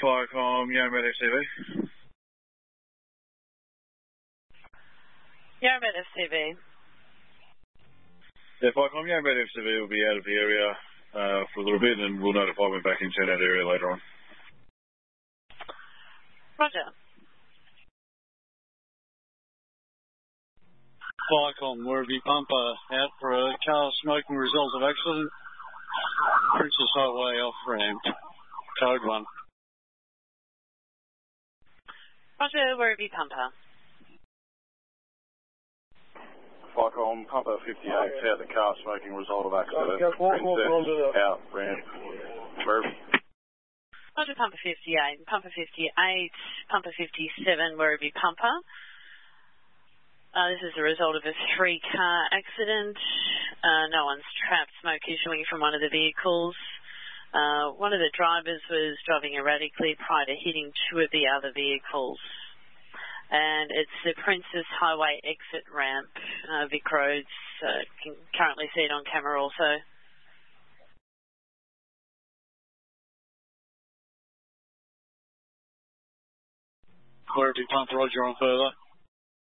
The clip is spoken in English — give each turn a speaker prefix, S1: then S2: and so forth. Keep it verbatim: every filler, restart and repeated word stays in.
S1: Firecom, Yarramed F C V.
S2: Yarramed F C V.
S1: Yeah, Firecom, Yarramed F C V will be out of the area uh, for a little bit, and we'll notify when back into that area later on.
S2: Roger.
S3: Firecom, Werribee Pumper, out for a car smoking result of accident. Princess Highway off ramp. Code one.
S2: Roger, Werribee Pumper.
S1: Firecom, Pumper fifty-eight, out the car smoking result of accident.
S4: Go, walk, walk onto the...
S1: Out ramp. Werribee.
S2: Roger, Pumper fifty-eight. Pumper fifty-eight, Pumper fifty-seven, Werribee Pumper. Uh, this is a result of a three-car accident. Uh, no one's trapped. Smoke issuing from one of the vehicles. Uh, one of the drivers was driving erratically prior to hitting two of the other vehicles. And it's the Princess Highway exit ramp, uh, Vic Roads. Uh, can currently see it on camera also.
S3: Werribee Pumper, Roger on further.